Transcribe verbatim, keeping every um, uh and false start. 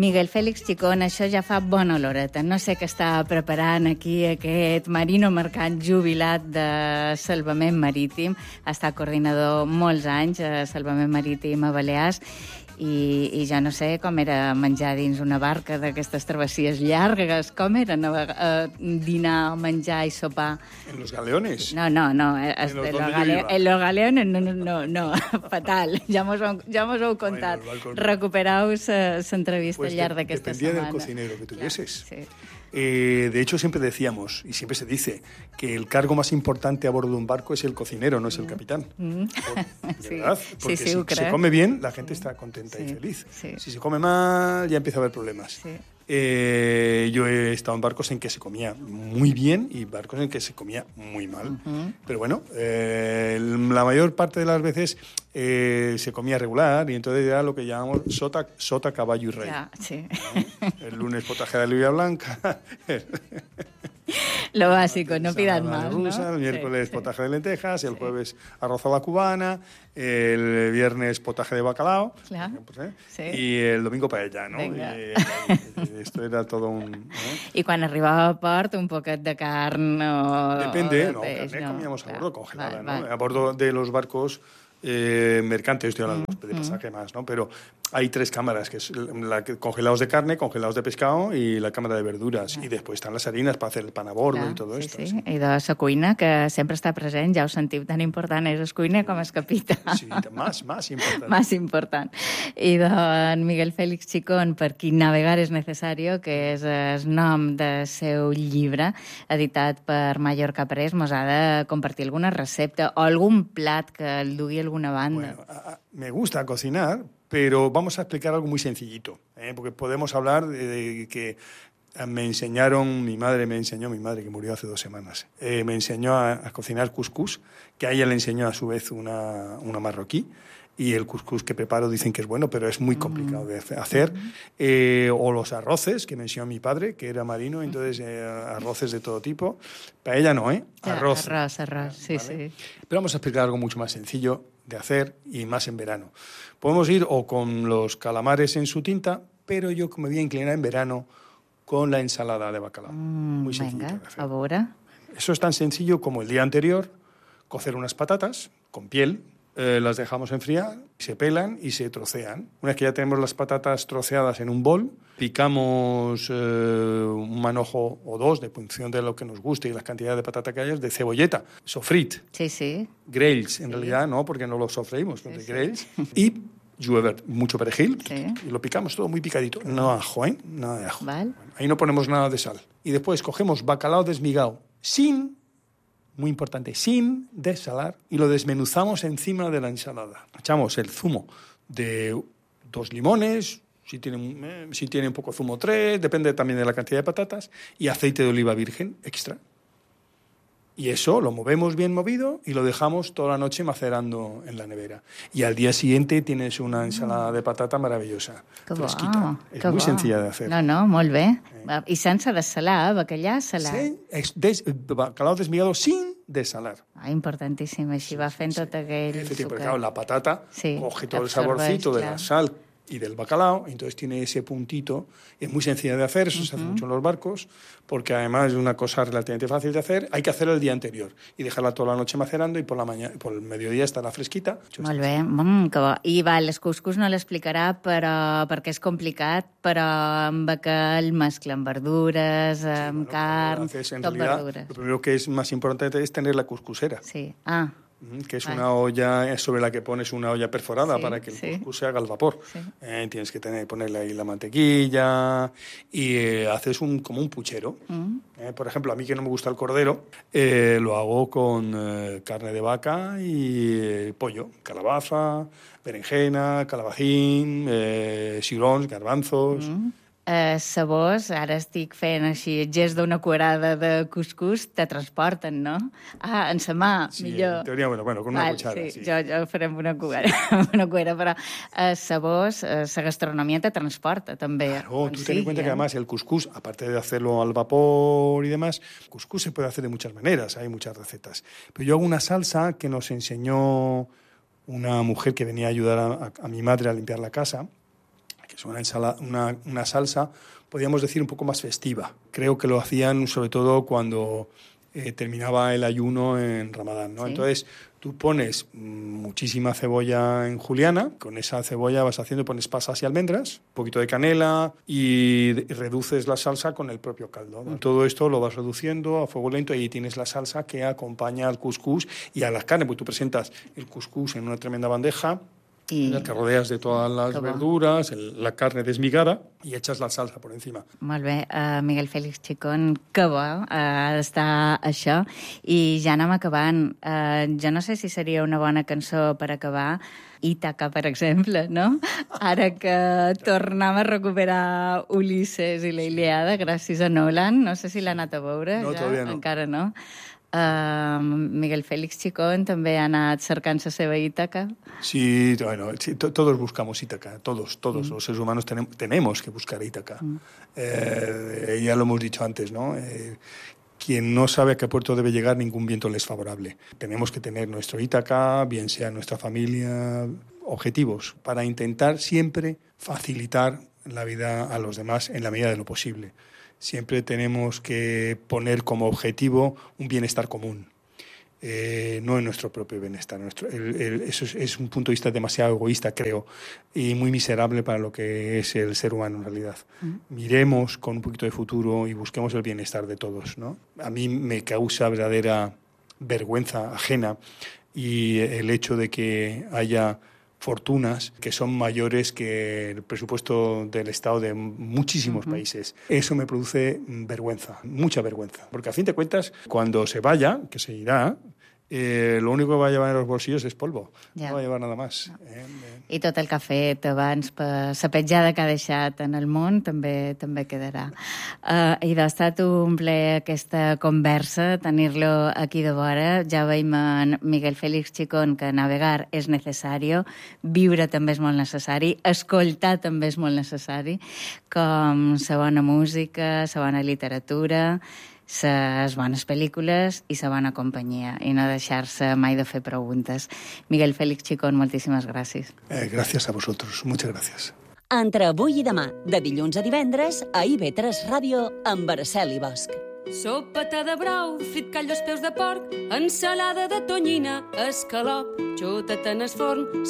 Miguel Fèlix Chicón, això ja fa bona l'horeta. No sé què està preparant aquí aquest marino mercant jubilat de salvament marítim. Ha estat coordinador molts anys a salvament marítim a Balears i, i ja no sé com era menjar dins una barca d'aquestes travessies llargues. Com era uh, dinar, menjar i sopar? En los galeones. No, no, no. En, en, los, gale en los galeones no, no, no, no. Fatal. Ja mos, ja mos heu contat. Bueno, Recupereu-vos l'entrevista pues al llarg d'aquesta semana. Dependía del cocinero que tuvieses. Claro, sí. Eh, de hecho, siempre decíamos, y siempre se dice, que el cargo más importante a bordo de un barco es el cocinero, no es el capitán. Mm. Por, sí. ¿verdad? Porque sí, sí, si se come bien, la gente está contenta sí. y feliz. Sí. Si se come mal, ya empieza a haber problemas. Sí. Eh, yo he estado en barcos en que se comía muy bien y barcos en que se comía muy mal. Uh-huh. Pero bueno, eh, la mayor parte de las veces eh, se comía regular y entonces era lo que llamamos sota, sota caballo y rey. Ya, sí. ¿no? El lunes potaje de alubia blanca. Lo básico, no pidas más, rusa, ¿no? El miércoles sí, potaje sí. de lentejas, el sí. jueves arroz a la cubana, el viernes potaje de bacalao, claro. ejemplo, ¿eh? sí. y el domingo paella, ¿no? Y, y esto era todo un... ¿eh? I quan arribava a port, un poquet de carn o... Depende, o de no, peix, carne no, comíamos claro. a bordo congelada, vale, ¿no? Vale. A bordo de los barcos eh, mercantes, estoy hablando mm, de pasaje mm. más, ¿no? Pero hay tres cámaras, que es la que, congelados de carne, congelados de pescado y la cámara de verduras. Ah. Y después están las harinas para hacer el pan a bordo Clar, i tot sí, esto. Sí. sí, i de la cuina, que sempre està present, ja ho sentiu, tan important és el cuiner com el capità. Sí, más, más important. Más important. I d'en Miguel Fèlix Chicón, per qui navegar és necessari, que és el nom del seu llibre, editat per Mallorca Press, mos ha de compartir alguna recepta o algun plat que el dugui a alguna banda. Bueno, a, a, me gusta cocinar, pero vamos a explicar algo muy sencillito, ¿eh? Porque podemos hablar de, de que me enseñaron, mi madre me enseñó, mi madre que murió hace dos semanas, eh, me enseñó a, a cocinar cuscús, que a ella le enseñó a su vez una, una marroquí, y el cuscús que preparo dicen que es bueno, pero es muy complicado de hacer. Eh, o los arroces, que me enseñó mi padre, que era marino, entonces eh, arroces de todo tipo. Paella no, ¿eh? Arroz. Ja, arroz, arroz, sí, ¿vale? sí. Pero vamos a explicar algo mucho más sencillo de hacer y más en verano. Podemos ir o con los calamares en su tinta, pero yo me voy a inclinar en verano con la ensalada de bacalao. Mm, muy sencillo venga, de hacer. A veure. Eso es tan sencillo como el día anterior, cocer unas patatas con piel, eh, las dejamos enfriar, se pelan y se trocean. Una vez que ya tenemos las patatas troceadas en un bol, picamos eh, un manojo o dos, de función de lo que nos guste y la cantidad de patata que haya, de cebolleta, sofrit, sí, sí. grells, en sí. realidad no, porque no lo sofreímos, sí, de sí. grells, y julivert, mucho perejil, sí. y lo picamos todo muy picadito. No ajo, ¿eh? Nada de ajo. Vale. Bueno, ahí no ponemos nada de sal. Y después cogemos bacalao desmigado, sin... muy importante, sin desalar, y lo desmenuzamos encima de la ensalada. Echamos el zumo de dos limones, si tienen, eh, si tienen poco zumo tres, depende también de la cantidad de patatas, y aceite de oliva virgen extra. Y eso lo movemos bien movido y lo dejamos toda la noche macerando en la nevera. Y al día siguiente tienes una ensalada de patata maravillosa, que fresquita. Bo, es que muy bo. sencilla de hacer. No, no, molt bé. Eh. I sense desalar, bacallà salat. Sí, es des, bacalao desmigado sin desalar. Ah, importantíssim, així sí, va fent sí, tot aquell sucar. sucar. Claro, la patata sí, coge todo el saborcito de la sal y del bacalao, entonces tiene ese puntito. Es muy sencilla de hacer, eso uh-huh. se hace mucho en los barcos, porque además es una cosa relativamente fácil de hacer. Hay que hacerlo el día anterior y dejarla toda la noche macerando y por la mañana, por el mediodía estarà fresquita. Molt bé, mm, que bo. I va, les cuscús no l'explicarà però, perquè és complicat, però amb aquell mescla amb verdures, amb sí, bueno, carn, haces, en tot realidad, verdures. Lo primero que es más importante es tener la cuscusera. Sí, ah. Que es vale. una olla sobre la que pones una olla perforada sí, para que el sí. cuscús se haga al vapor. Sí. Eh, tienes que tener, ponerle ahí la mantequilla y eh, haces un, como un puchero. Mm. Eh, por ejemplo, a mí que no me gusta el cordero, eh, lo hago con eh, carne de vaca y eh, pollo, calabaza, berenjena, calabacín, eh, cigrons, garbanzos... Mm. Eh, sabors, ara estic fent així el gest d'una cuerada de cuscús, te transporten, no? Ah, en sa mà, sí, millor. En teoria, bueno, bueno, con una Val, cuchara, sí. sí. Jo, jo farem una cuera, una cuera, però eh, sabors, eh, la gastronomia te transporta, també. Claro, tú ten en cuenta que además el cuscús, aparte de hacerlo al vapor y demás, cuscús se puede hacer de muchas maneras, hay muchas recetas. Pero yo hago una salsa que nos enseñó una mujer que venía a ayudar a, a, a mi madre a limpiar la casa, que es una, ensala, una, una salsa, podríamos decir, un poco más festiva. Creo que lo hacían sobre todo cuando eh, terminaba el ayuno en Ramadán, ¿no? Sí. Entonces, tú pones muchísima cebolla en juliana, con esa cebolla vas haciendo, pones pasas y almendras, un poquito de canela y reduces la salsa con el propio caldo, ¿no? Todo esto lo vas reduciendo a fuego lento y ahí tienes la salsa que acompaña al cuscús y a las carnes, porque tú presentas el cuscús en una tremenda bandeja, I... en la que rodeas de todas las que verduras, el, la carne desmigada i echas la salsa por encima. Molt bé, uh, Miguel Félix Chicón, que bo uh, està això. I ja anem acabant. Uh, jo no sé si seria una bona cançó per acabar, Ítaca, per exemple, no? Ara que tornem a recuperar Ulisses i la Ilíada gràcies a Nolan. No sé si l'ha anat a veure. No, ja? todavía no. Encara no. Uh, Miguel Félix Chicón també ha anat cercant la seva Ítaca. Sí, bueno, sí, to, todos buscamos Ítaca, todos, todos mm. los seres humanos tenem, tenemos que buscar Ítaca. Mm. Eh, ya lo hemos dicho antes, ¿no? Eh, quien no sabe a qué puerto debe llegar, ningún viento le es favorable. Tenemos que tener nuestro Ítaca, bien sea nuestra familia, objetivos, para intentar siempre facilitar la vida a los demás en la medida de lo posible. Siempre tenemos que poner como objetivo un bienestar común, eh, no en nuestro propio bienestar. Nuestro, el, el, eso es, es un punto de vista demasiado egoísta, creo, y muy miserable para lo que es el ser humano en realidad. Mm. Miremos con un poquito de futuro y busquemos el bienestar de todos, ¿no? A mí me causa verdadera vergüenza ajena y el hecho de que haya fortunas que son mayores que el presupuesto del Estado de muchísimos uh-huh. países. Eso me produce vergüenza, mucha vergüenza. Porque a fin de cuentas, cuando se vaya, que se irá, eh, lo único que va a llevar en los bolsillos es polvo. Ja. No va a llevar nada más. No. Eh, eh. I tot el que ha fet abans per la petjada que ha deixat en el món també també quedarà. Uh, I ha estat un plaer aquesta conversa, tenir-lo aquí de vora. Ja veiem en Miguel Félix Chicón que navegar és necessari, viure també és molt necessari, escoltar també és molt necessari, com la bona música, la bona literatura, les bones pel·lícules i la bona companyia, i no deixar-se mai de fer preguntes. Miguel Félix Chicón, moltíssimes gràcies. Eh, gràcies a vosaltres, muchas gracias. Entre avui i demà, de dilluns a divendres, a I V tres Ràdio, amb Araceli Bosch. Sopeta de brou, frit call als peus de porc, ensalada de tonyina, escalop, xutat en el forn,